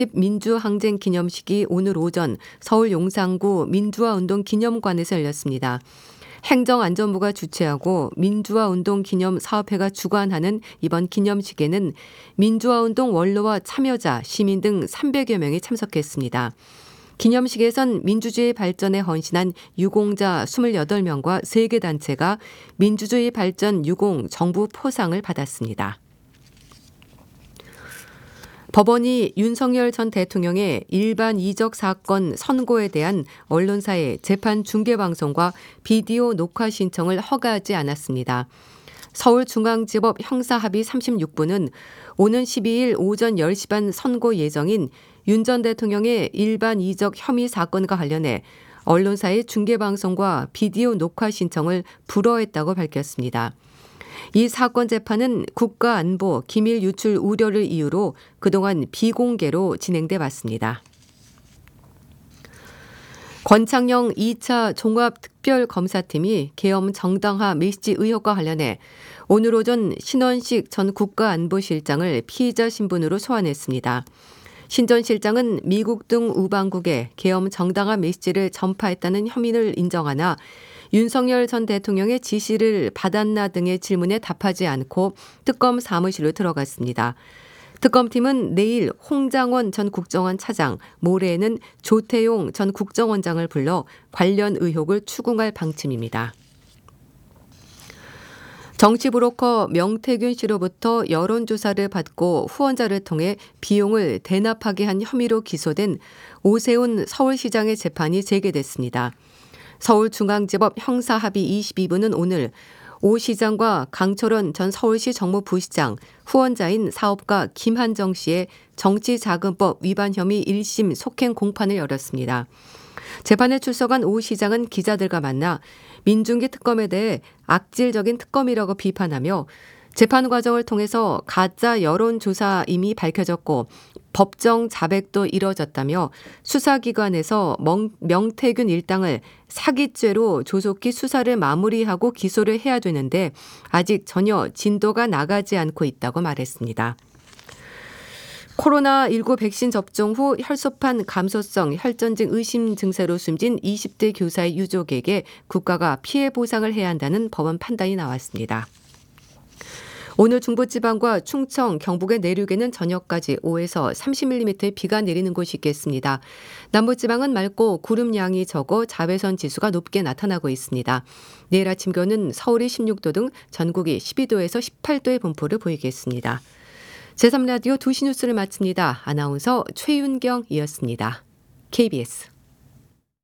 민주항쟁기념식이 오늘 오전 서울 용산구 민주화운동기념관에서 열렸습니다. 행정안전부가 주최하고 민주화운동기념사업회가 주관하는 이번 기념식에는 민주화운동 원로와 참여자, 시민 등 300여 명이 참석했습니다. 기념식에선 민주주의 발전에 헌신한 유공자 28명과 3개 단체가 민주주의 발전 유공 정부 포상을 받았습니다. 법원이 윤석열 전 대통령의 일반 이적 사건 선고에 대한 언론사의 재판 중계방송과 비디오 녹화 신청을 허가하지 않았습니다. 서울중앙지법 형사합의 36부는 오는 12일 오전 10시 반 선고 예정인 윤 전 대통령의 일반 이적 혐의 사건과 관련해 언론사의 중계방송과 비디오 녹화 신청을 불허했다고 밝혔습니다. 이 사건 재판은 국가안보, 기밀 유출 우려를 이유로 그동안 비공개로 진행돼 왔습니다. 권창영 2차 종합특별검사팀이 계엄 정당화 메시지 의혹과 관련해 오늘 오전 신원식 전 국가안보실장을 피의자 신분으로 소환했습니다. 신 전 실장은 미국 등 우방국에 계엄 정당화 메시지를 전파했다는 혐의를 인정하나 윤석열 전 대통령의 지시를 받았나 등의 질문에 답하지 않고 특검 사무실로 들어갔습니다. 특검팀은 내일 홍장원 전 국정원 차장, 모레에는 조태용 전 국정원장을 불러 관련 의혹을 추궁할 방침입니다. 정치브로커 명태균 씨로부터 여론조사를 받고 후원자를 통해 비용을 대납하게 한 혐의로 기소된 오세훈 서울시장의 재판이 재개됐습니다. 서울중앙지법 형사합의 22부는 오늘 오 시장과 강철원 전 서울시 정무부시장, 후원자인 사업가 김한정 씨의 정치자금법 위반 혐의 1심 속행 공판을 열었습니다. 재판에 출석한 오 시장은 기자들과 만나 민중기 특검에 대해 악질적인 특검이라고 비판하며 재판 과정을 통해서 가짜 여론조사임이 밝혀졌고 법정 자백도 이뤄졌다며 수사기관에서 명태균 일당을 사기죄로 조속히 수사를 마무리하고 기소를 해야 되는데 아직 전혀 진도가 나가지 않고 있다고 말했습니다. 코로나19 백신 접종 후 혈소판 감소성 혈전증 의심 증세로 숨진 20대 교사의 유족에게 국가가 피해 보상을 해야 한다는 법원 판단이 나왔습니다. 오늘 중부지방과 충청, 경북의 내륙에는 저녁까지 5에서 30mm의 비가 내리는 곳이 있겠습니다. 남부지방은 맑고 구름량이 적어 자외선 지수가 높게 나타나고 있습니다. 내일 아침 기온은 서울이 16도 등 전국이 12도에서 18도의 분포를 보이겠습니다. 제3라디오 2시 뉴스를 마칩니다. 아나운서 최윤경이었습니다. KBS